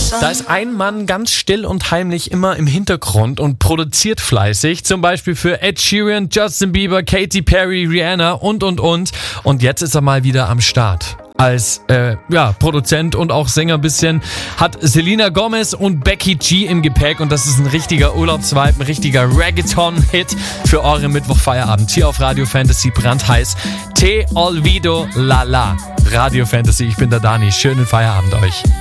Da ist ein Mann ganz still und heimlich immer im Hintergrund und produziert fleißig. Zum Beispiel für Ed Sheeran, Justin Bieber, Katy Perry, Rihanna und. Und jetzt ist er mal wieder am Start. Als Produzent und auch Sänger bisschen, hat Selena Gomez und Becky G im Gepäck und das ist ein richtiger Urlaubsvibe, ein richtiger Reggaeton-Hit für euren Mittwochfeierabend. Hier auf Radio Fantasy brandheiß. Te olvido la la. Radio Fantasy, ich bin der Dani. Schönen Feierabend euch.